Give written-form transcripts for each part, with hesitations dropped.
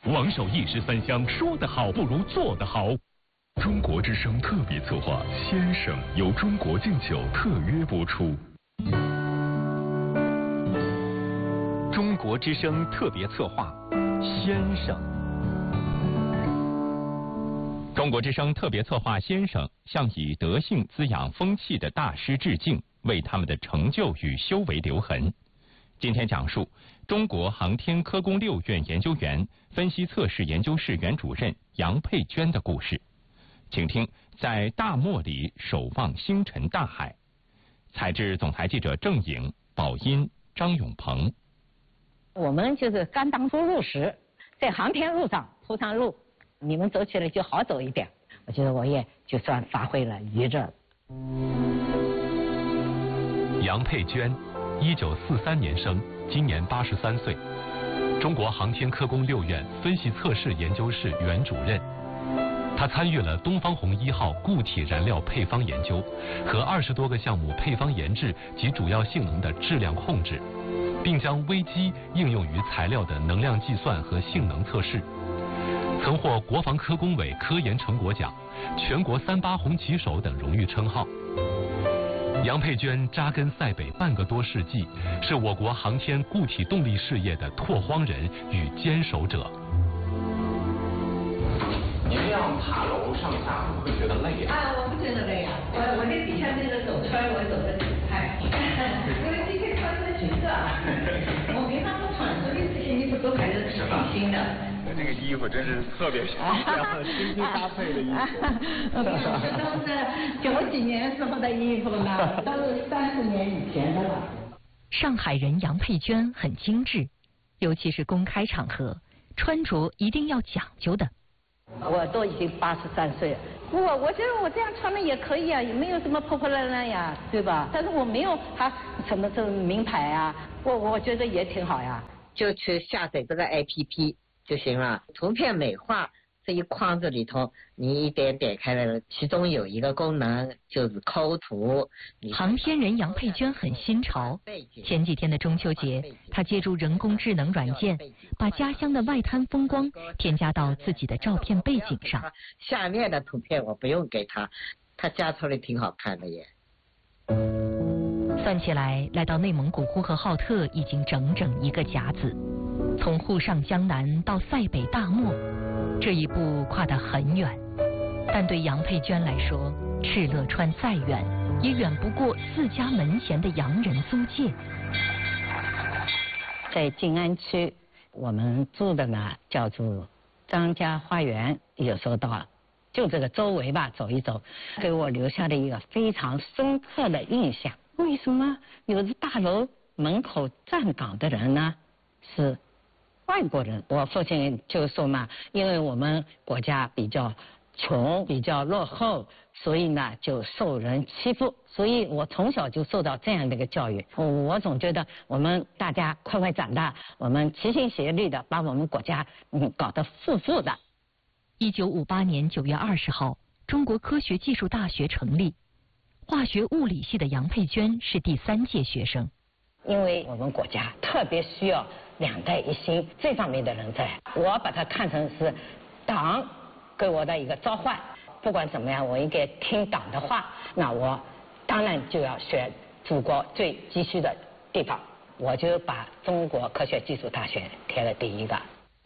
王守义13香，说得好不如做得好。 中国之声特别策划《先生》由中国敬酒特约播出。 中国之声特别策划《先生》。中国之声特别策划《先生》向以德性滋养风气的大师致敬，为他们的成就与修为留痕。今天讲述中国航天科工6院研究员、分析测试研究室原主任杨佩娟的故事。请听《在大漠里守望星辰大海》，采制总台记者郑颖、宝音、张永鹏。 我们就是刚当初入时，在航天路上铺上路，你们走起来就好走一点。我觉得我也就算发挥了余热。 杨佩娟，1943年生，今年83岁，中国航天科工6院分析测试研究室原主任。他参与了东方红1号固体燃料配方研究和20多个项目配方研制及主要性能的质量控制，并将微机应用于材料的能量计算和性能测试，曾获国防科工委科研成果奖、全国38红旗手等荣誉称号。杨佩娟扎根塞北半个多世纪，是我国航天固体动力事业的拓荒人与坚守者。 您这样爬楼上下会不会觉得累啊？ 我不觉得累啊，我这底下那个走圈我走得挺快，因为今天穿的橘色啊，我平常不穿，所以这些衣服都还是挺新的。 这个衣服真是特别漂亮，新搭配的衣服。 都是90几年时候的衣服呢，都是30年以前的了。 上海人杨佩娟很精致，尤其是公开场合，穿着一定要讲究的。 我都已经83岁了，我觉得我这样穿的也可以啊，也没有什么破破烂烂呀，对吧？但是我没有什么这种名牌啊，我觉得也挺好呀。 就去下载这个 APP 就行了，图片美化这一框子里头，你一点点开了，其中有一个功能就是抠图。 航天人杨佩娟很新潮，前几天的中秋节，她借助人工智能软件，把家乡的外滩风光添加到自己的照片背景上。 下面的图片我不用给他加出来挺好看的耶。 算起来，来到内蒙古呼和浩特已经整整1个甲子，从沪上江南到塞北大漠，这一步跨得很远。但对杨佩娟来说，敕勒川再远，也远不过自家门前的洋人租界。 在静安区，我们住的呢叫做张家花园，有时候到就这个周围吧走一走，给我留下了一个非常深刻的印象。为什么有的大楼门口站岗的人呢是外国人？我父亲就说嘛，因为我们国家比较穷，比较落后，所以呢就受人欺负，所以我从小就受到这样的一个教育。我总觉得我们大家快快长大，我们齐心协力的把我们国家搞得富富的。 1958年9月20号，中国科学技术大学成立，化学物理系的杨佩娟是第3届学生。 因为我们国家特别需要2代一心这方面的人才，我把它看成是党给我的一个召唤，不管怎么样我应该听党的话，那我当然就要选祖国最急需的地方，我就把中国科学技术大学填了第1个。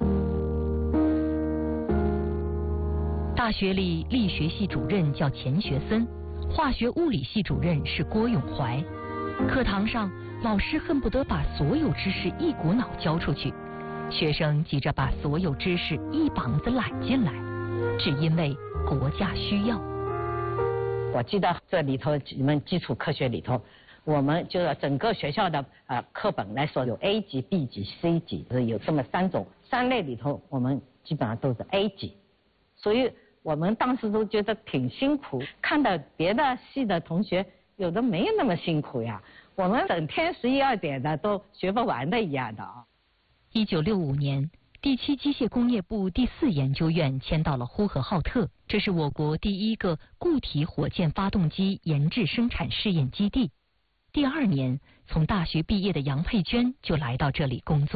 大学里力学系主任叫钱学森，化学物理系主任是郭永怀。课堂上，老师恨不得把所有知识一股脑教出去，学生急着把所有知识一膀子揽进来，只因为国家需要。我记得这里头你们基础科学里头，我们就是整个学校的课本来说有 A 级、B 级、C 级，有这么3种，3类里头我们基本上都是 A 级，所以我们当时都觉得挺辛苦，看到别的系的同学有的没有那么辛苦呀，我们整天11、2点的都学不完的一样的啊。1965年，第7机械工业部第4研究院迁到了呼和浩特，这是我国第1个固体火箭发动机研制生产试验基地。第2年，从大学毕业的杨佩娟就来到这里工作。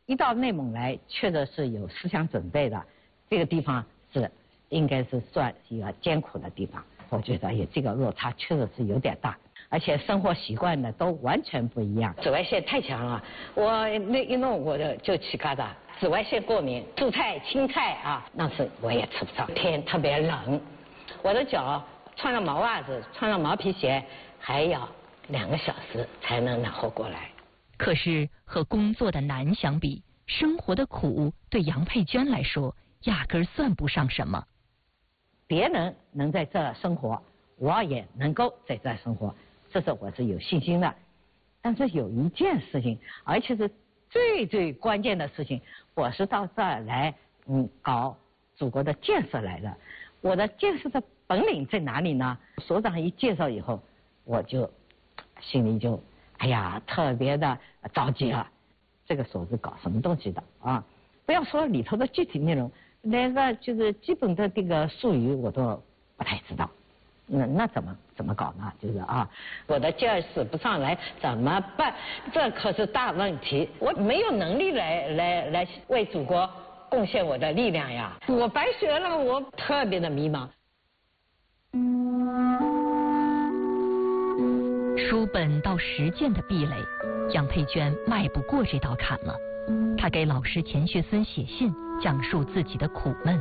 一到内蒙来，确实是有思想准备的。这个地方应该是算一个艰苦的地方，我觉得也这个落差确实是有点大，而且生活习惯呢都完全不一样。紫外线太强了，我那一弄我就起疙瘩，紫外线过敏，蔬菜青菜啊，那是我也吃不上。天特别冷，我的脚穿了毛袜子，穿了毛皮鞋，还要2个小时才能暖和过来。 可是和工作的难相比，生活的苦对杨佩娟来说压根儿算不上什么。 别人能在这儿生活，我也能够在这儿生活，这是我是有信心的。但是有一件事情，而且是最关键的事情，我是到这儿来搞祖国的建设来的。我的建设的本领在哪里呢？所长一介绍以后，我就心里就哎呀特别的着急了。这个所是搞什么东西的啊？不要说里头的具体内容，连个就是基本的这个术语我都不太知道。那怎么搞呢？就是啊，我的劲儿使不上来怎么办？这可是大问题。我没有能力来为祖国贡献我的力量呀！我白学了，我特别的迷茫。 书本到实践的壁垒，杨佩娟迈不过这道坎了。她给老师钱学森写信，讲述自己的苦闷。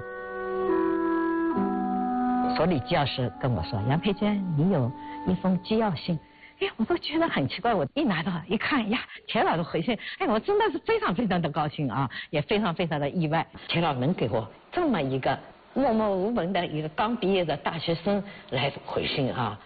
所里教师跟我说：“杨佩娟，你有一封机要信。”哎，我都觉得很奇怪。我一拿到一看呀，钱老的回信，哎，我真的是非常的高兴啊，也非常的意外。钱老能给我这么一个默默无闻的一个刚毕业的大学生来回信啊。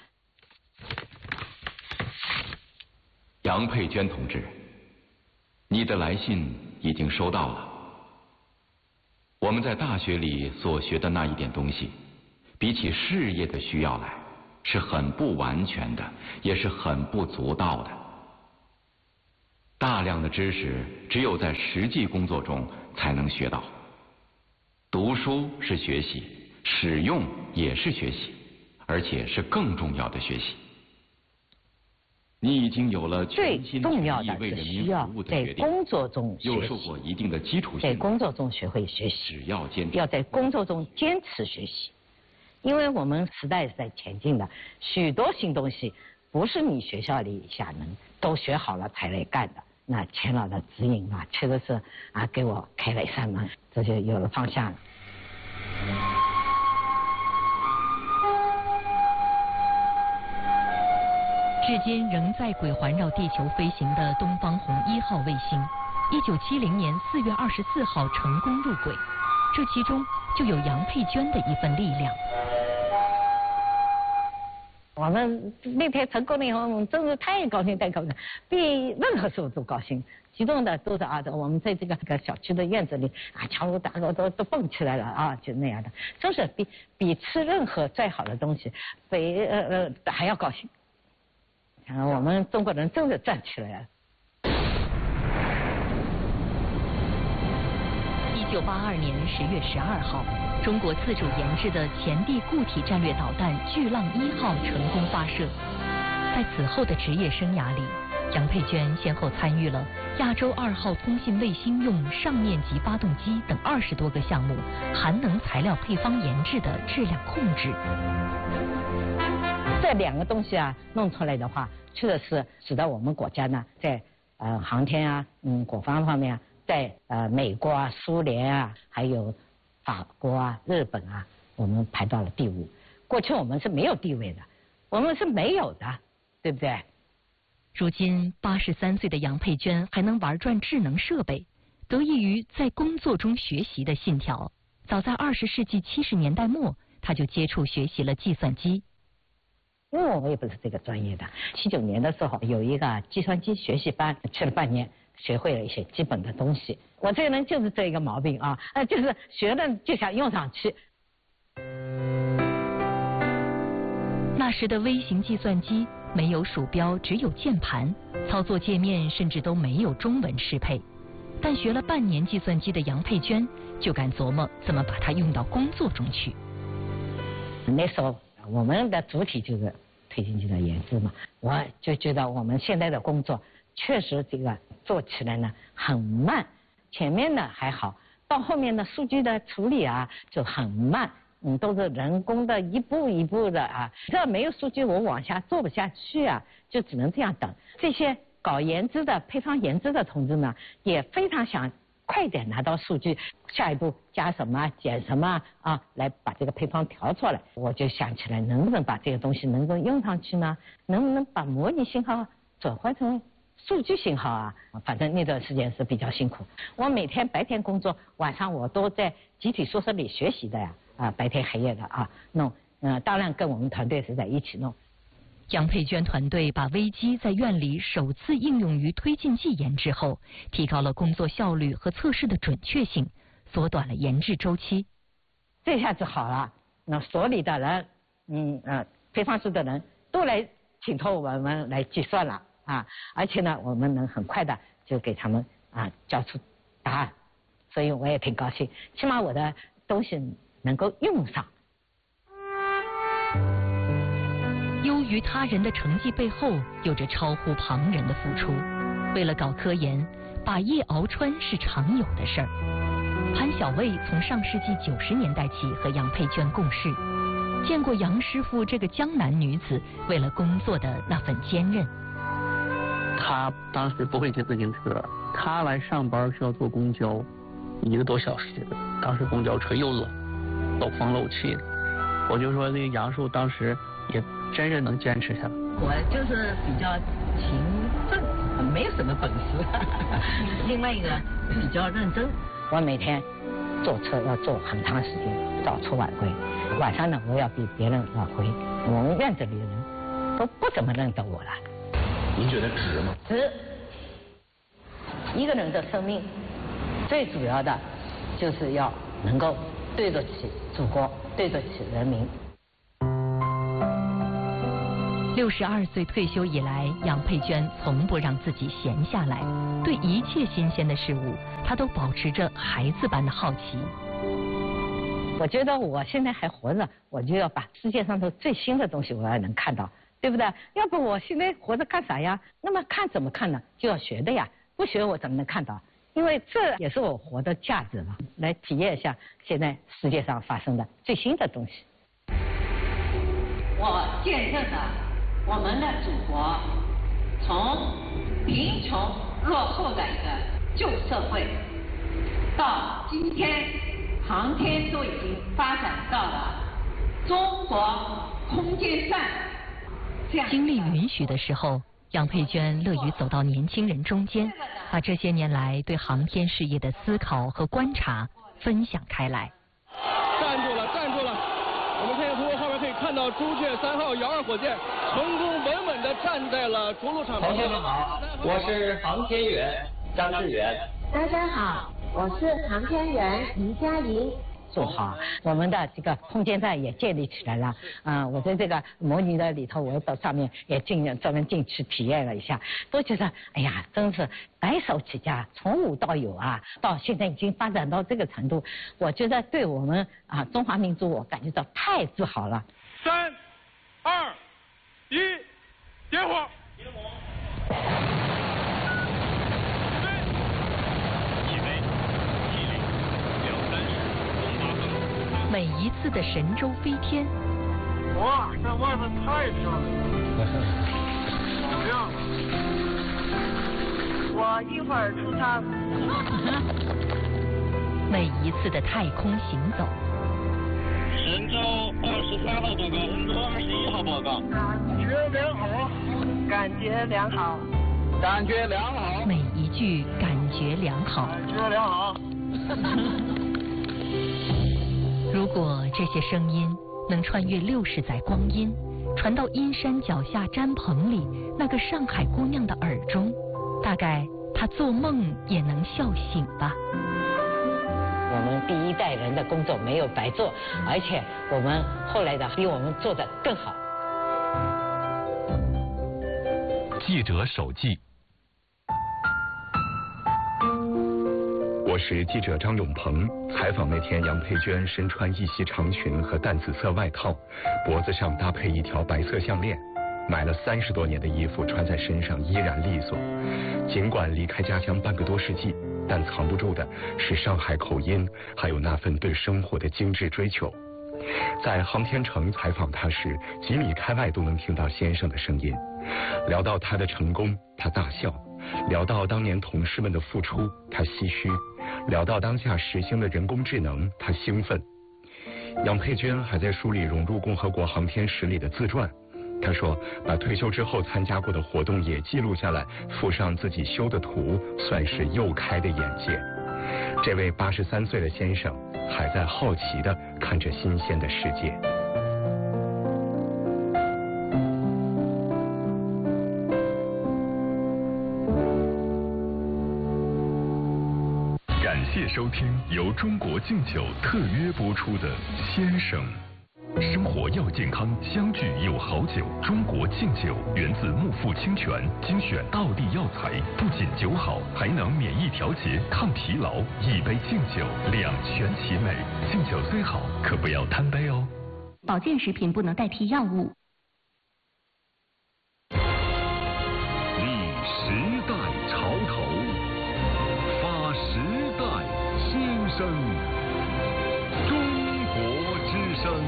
杨佩娟同志，你的来信已经收到了。我们在大学里所学的那一点东西，比起事业的需要来，是很不完全的，也是很不足道的。大量的知识只有在实际工作中才能学到。读书是学习，使用也是学习，而且是更重要的学习。你已经有了全心全意为人民服务的决定， 在工作中学习， 又受过一定的基础训练， 在工作中学会学习， 只要坚持， 要在工作中坚持学习。因为我们时代是在前进的，许多新东西不是你学校里下能都学好了才来干的。那钱老的指引啊，确实是给我开了一扇门，这就有了方向了。 至今仍在轨环绕地球飞行的东方红1号卫星，1970年4月24号成功入轨，这其中就有杨佩娟的一份力量。 我们那天成功了以后，我们真是太高兴，比任何时候都高兴。激动的都是我们在这个小区的院子里敲锣打鼓都蹦起来了就那样的，真是比吃任何再好的东西还要高兴。我们中国人真的站起来了。 1982年10月12号，中国自主研制的前地固体战略导弹巨浪1号成功发射。在此后的职业生涯里，杨佩娟先后参与了亚洲2号通信卫星用上面级发动机等20多个项目含能材料配方研制的质量控制。 这2个东西弄出来的话，确实是使得我们国家呢，在航天国防方面在美国苏联还有法国日本我们排到了第5。过去我们是没有地位的，我们是没有的，对不对？ 如今83岁的杨佩娟还能玩转智能设备，得益于在工作中学习的信条。早在20世纪70年代末，她就接触学习了计算机。 因为我也不是这个专业的，79年的时候有一个计算机学习班，去了半年，学会了一些基本的东西。我这个人就是这一个毛病就是学了就想用上去。 那时的微型计算机没有鼠标，只有键盘，操作界面甚至都没有中文适配。但学了半年计算机的杨佩娟就敢琢磨怎么把它用到工作中去。 那时候我们的主体就是推进剂的研制嘛，我就觉得我们现在的工作确实这个做起来呢很慢， 前面呢还好，到后面的数据的处理啊就很慢，都是人工的一步一步的啊。这没有数据我往下做不下去啊，就只能这样等。这些搞研制的配方研制的同志呢，也非常想快点拿到数据，下一步加什么减什么啊，来把这个配方调出来。我就想起来，能不能把这个东西能够用上去呢？能不能把模拟信号转换成数据信号啊？反正那段时间是比较辛苦。我每天白天工作，晚上我都在集体宿舍里学习的呀，白天黑夜的啊弄。当然跟我们团队是在一起弄。 杨佩娟团队把微机在院里首次应用于推进剂研制后，提高了工作效率和测试的准确性，缩短了研制周期。 这下子好了，那所里的人，配方室的人都来请托我们来计算了啊，而且呢，我们能很快的就给他们交出答案，所以我也挺高兴，起码我的东西能够用上。 优于他人的成绩背后，有着超乎旁人的付出。为了搞科研，把夜熬穿是常有的事儿。潘晓蔚从上世纪90年代起和杨佩娟共事，见过杨师傅这个江南女子为了工作的那份坚韧。 她当时不会骑自行车，她来上班需要坐公交，1个多小时。当时公交车又冷，漏风漏气的。我就说这个杨叔当时也真是能坚持下来。 我就是比较勤奋，没有什么本事。另外一个比较认真，我每天坐车要坐很长时间，早出晚归。晚上呢，我要比别人晚回。我们院子里的人都不怎么认得我了。 您觉得值吗？ 值。一个人的生命，最主要的就是要能够对得起祖国，对得起人民。 62岁退休以来，杨佩娟从不让自己闲下来，对一切新鲜的事物，她都保持着孩子般的好奇。 我觉得我现在还活着，我就要把世界上的最新的东西我要能看到，对不对？要不我现在活着干啥呀？那么看怎么看呢？就要学的呀，不学我怎么能看到？因为这也是我活的价值嘛，来体验一下现在世界上发生的最新的东西。我见证了我们的祖国从贫穷落后的一个旧社会，到今天航天都已经发展到了中国空间站这样。 精力允许的时候，杨佩娟乐于走到年轻人中间，把这些年来对航天事业的思考和观察分享开来。 站住了，站住了！我们看见从后面可以看到朱雀3号遥2火箭成功稳稳地站在了着陆场旁边。 同学们好，我是航天员张志远。 大家好，我是航天员倪佳莹。 做好，我们的这个空间站也建立起来了。我在这个模拟的里头，我到上面也专门进去体验了一下，都觉得哎呀，真是白手起家，从无到有啊，到现在已经发展到这个程度，我觉得对我们中华民族，我感觉到太自豪了。 3、2、1，点火！ 每一次的神舟飞天， 哇，这外面太漂亮了，好亮！ 我一会儿出舱。 每一次的太空行走， 神舟23号报告，神舟21号报告。 感觉良好， 感觉良好， 每一句感觉良好， 感觉良好。 如果这些声音能穿越60载光阴，传到阴山脚下毡棚里那个上海姑娘的耳中，大概她做梦也能笑醒吧。 我们第一代人的工作没有白做，而且我们后来的比我们做得更好。 记者手记。我是记者张永鹏，采访那天杨佩娟身穿一袭长裙和淡紫色外套，脖子上搭配一条白色项链，买了30多年的衣服穿在身上依然利索。尽管离开家乡半个多世纪， 但藏不住的是上海口音，还有那份对生活的精致追求。在航天城采访他时，几米开外都能听到先生的声音。聊到他的成功，他大笑；聊到当年同事们的付出，他唏嘘；聊到当下实行的人工智能，他兴奋。杨佩娟还在书里融入共和国航天史里的自传。他说，把退休之后参加过的活动也记录下来，附上自己修的图，算是又开的眼界。这位83岁的先生还在好奇地看着新鲜的世界。 感谢收听由中国敬酒特约播出的《先生》。生活要健康，相聚有好酒。中国敬酒源自木富清泉，精选道地药材，不仅酒好，还能免疫调节、抗疲劳。一杯敬酒，两全其美。敬酒虽好，可不要贪杯哦。 保健食品不能代替药物。 立时代潮头，发时代新生。中国之声。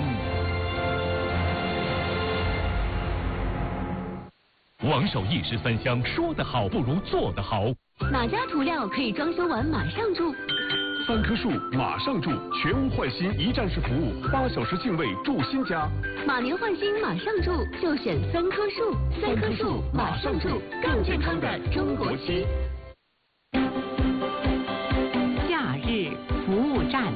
王守义13香，说得好不如做得好。 哪家涂料可以装修完马上住 ？3棵树马上住，全屋换新一站式服务，8小时净位住新家。 马年换新马上住，就选3棵树，3棵树马上住，更健康的中国区。 假日服务站，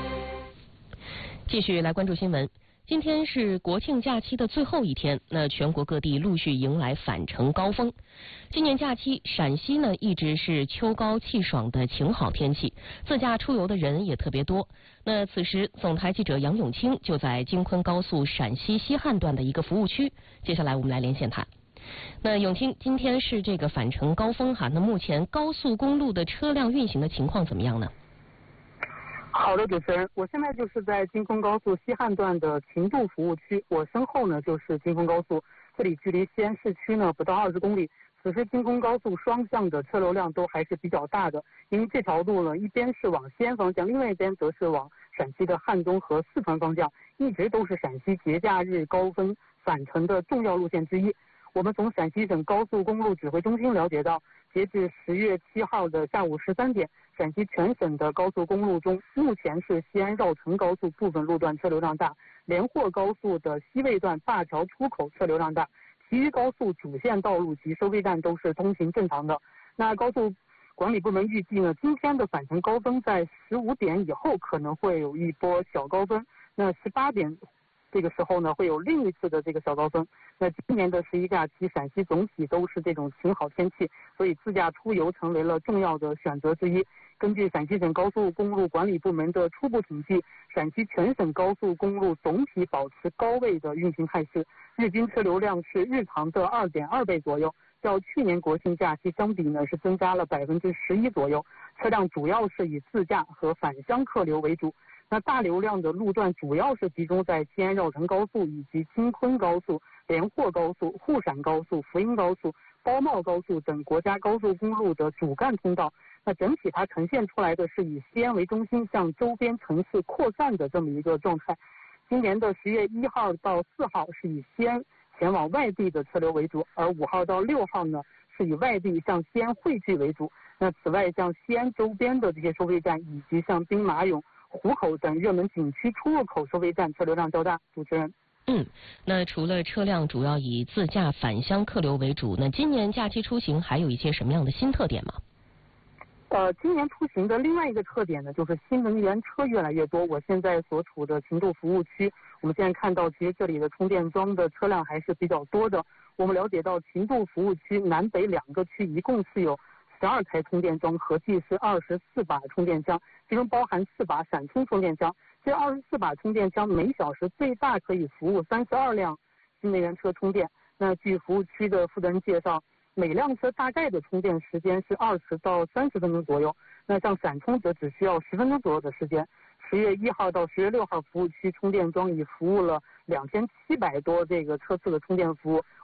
继续来关注新闻。今天是国庆假期的最后一天，那全国各地陆续迎来返程高峰。今年假期，陕西呢一直是秋高气爽的晴好天气，自驾出游的人也特别多。那此时，总台记者杨永清就在京昆高速陕西西汉段的一个服务区，接下来我们来连线他。那永清，今天是这个返程高峰哈，那目前高速公路的车辆运行的情况怎么样呢？ 好的，主持人，我现在就是在京昆高速西汉段的秦渡服务区，我身后呢就是京昆高速，这里距离西安市区呢不到20公里。此时京昆高速双向的车流量都还是比较大的，因为这条路呢一边是往西安方向，另外一边则是往陕西的汉中和四川方向，一直都是陕西节假日高峰返程的重要路线之一。我们从陕西省高速公路指挥中心了解到，截至10月7号的下午13点，陕西全省的高速公路中，目前是西安绕城高速部分路段车流量大，连霍高速的西魏段灞桥出口车流量大，其余高速主线道路及收费站都是通行正常的。那高速管理部门预计呢，今天的返程高峰在15点以后可能会有一波小高峰，那18点这个时候呢会有另一次的这个小高峰。那今年的11假期，陕西总体都是这种晴好天气，所以自驾出游成为了重要的选择之一。根据陕西省高速公路管理部门的初步统计，陕西全省高速公路总体保持高位的运行态势，日均车流量是日常的2.2倍左右，较去年国庆假期相比呢是增加了11%左右。车辆主要是以自驾和返乡客流为主。那大流量的路段主要是集中在西安绕城高速以及京昆高速、连霍高速、沪陕高速、福阴高速、包茂高速等国家高速公路的主干通道。那整体它呈现出来的是以西安为中心向周边城市扩散的这么一个状态。今年的10月1号到4号是以西安前往外地的车流为主，而5号到6号呢是以外地向西安汇聚为主。那此外，像西安周边的这些收费站以及像兵马俑、湖口等热门景区出入口收费站车流量较大。主持人。 那除了车辆主要以自驾返乡客流为主，那今年假期出行还有一些什么样的新特点吗？ 今年出行的另外一个特点呢，就是新能源车越来越多。我现在所处的秦渡服务区，我们现在看到其实这里的充电桩的车辆还是比较多的。我们了解到秦渡服务区南北2个区一共是有12台充电桩，合计是24把充电箱，其中包含4把闪充充电箱。这24把充电箱每小时最大可以服务32辆新能源车充电。那据服务区的负责人介绍，每辆车大概的充电时间是20到30分钟左右。那像闪充则只需要10分钟左右的时间。10月1号到10月6号，服务区充电桩已服务了2700多这个车次的充电服务。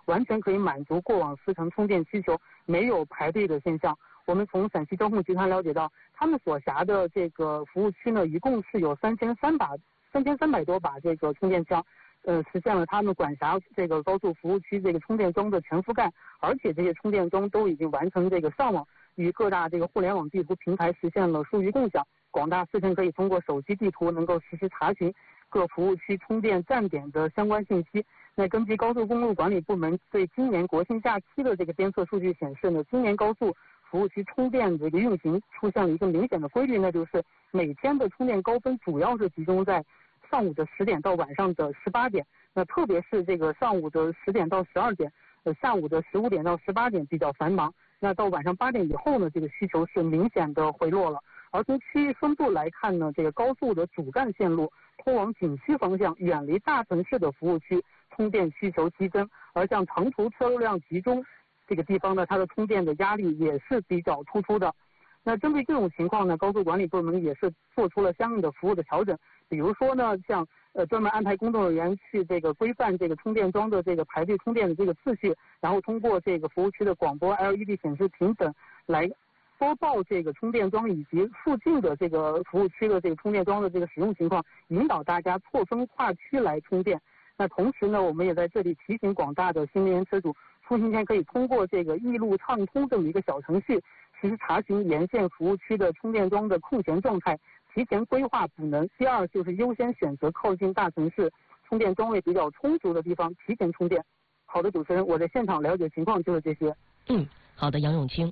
完全可以满足过往4成充电需求，没有排队的现象。我们从陕西交通集团了解到，他们所辖的这个服务区呢，一共是有3300多把这个充电枪，实现了他们管辖这个高速服务区这个充电桩的全覆盖，而且这些充电桩都已经完成这个上网，与各大这个互联网地图平台实现了数据共享，广大市民可以通过手机地图能够实时查询各服务区充电站点的相关信息。那根据高速公路管理部门对今年国庆假期的这个监测数据显示呢，今年高速服务区充电这个运行出现了一个明显的规律，那就是每天的充电高峰主要是集中在上午的10点到晚上的18点，那特别是这个上午的10点到12点，下午的15点到18点比较繁忙，那到晚上8点以后呢，这个需求是明显的回落了。而从区域分布来看呢，这个高速的主干线路通往景区方向，远离大城市的服务区充电需求激增，而像长途车流量集中这个地方呢，它的充电的压力也是比较突出的。那针对这种情况呢，高速管理部门也是做出了相应的服务的调整，比如说呢，像专门安排工作人员去这个规范这个充电桩的这个排队充电的这个次序，然后通过这个服务区的广播、LED 显示屏等来播报这个充电桩以及附近的这个服务区的这个充电桩的这个使用情况，引导大家错峰跨区来充电。那同时呢，我们也在这里提醒广大的新能源车主，出行前可以通过这个易路畅通这么一个小程序，实时查询沿线服务区的充电桩的空闲状态，提前规划补能。第二就是优先选择靠近大城市、充电桩位比较充足的地方提前充电。好的，主持人，我在现场了解情况就是这些。 好的，杨永清。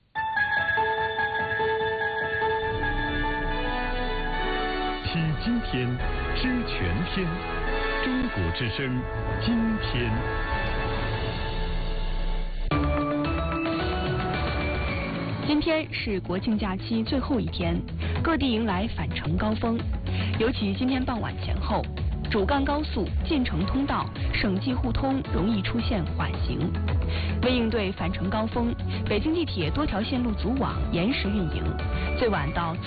听今天，知全天，中国之声，今天。 今天是国庆假期最后一天，各地迎来返程高峰。尤其今天傍晚前后，主干高速、进城通道、省际互通容易出现缓行。为应对返程高峰，北京地铁多条线路组网延时运营，最晚到